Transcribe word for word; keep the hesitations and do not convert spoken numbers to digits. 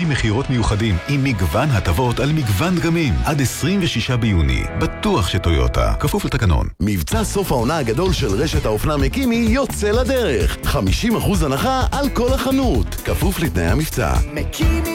מחירות מיוחדים עם מגוון הטבות על מגוון דגמים עד עשרים ושישה ביוני. בטוח שטויוטה, כפוף לתקנון. מבצע סוף העונה הגדול של רשת האופנה מקימי יוצא לדרך. חמישים אחוז הנחה על כל החנות, כפוף לתנאי המבצע. מקימי